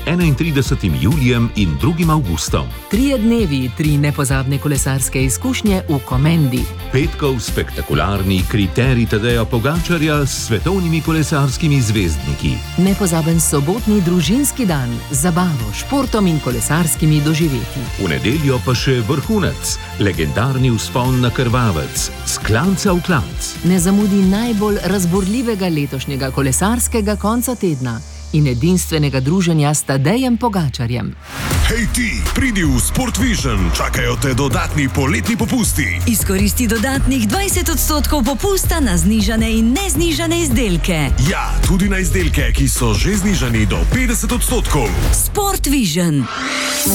31. julijem in 2. avgustom. 3 dnevi, 3 nepozabne kolesarske izkušnje v Komendi. Petkov spektakularni kriterij Tadeja Pogačarja s svetovnimi kolesarskimi zvezdniki. Nepozaben sobotni družinski dan z zabavo, športom in kolesarskimi doživetji. V nedeljo pa še vrhunec, legendarni vzpon na Krvavec, s klanca v klanc. Ne zamudi najbolj razburljivega letošnjega kolesarskega konca tedna in edinstvenega druženja s Tadejem Pogačarjem. Hej ti, pridi v Sport Vision, čakajo te dodatni poletni popusti. Izkoristi dodatnih 20% popusta na znižane in neznižane izdelke. Ja, tudi na izdelke, ki so že znižani do 50%. Sport Vision.